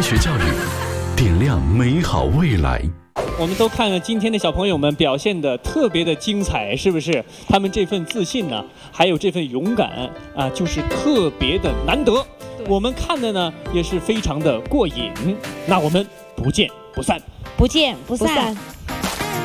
学教育，点亮美好未来。 我们都看了今天的小朋友们表现的特别的精彩，是不是？他们这份自信呢，还有这份勇敢啊，就是特别的难得。我们看的呢，也是非常的过瘾。那我们不见不散， 不见不散。